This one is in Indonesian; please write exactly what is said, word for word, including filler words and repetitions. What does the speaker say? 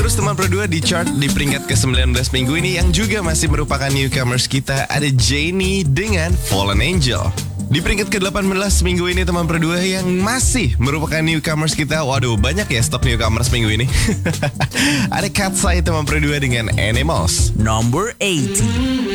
terus teman berdua di chart di peringkat ke sembilan belas minggu ini yang juga masih merupakan newcomers kita, ada Jennie dengan Fallen Angel. Di peringkat ke delapan belas minggu ini teman berdua yang masih merupakan newcomers kita. Waduh, banyak ya stok newcomers minggu ini. Ada Katseye teman berdua dengan Animals. Number eighty.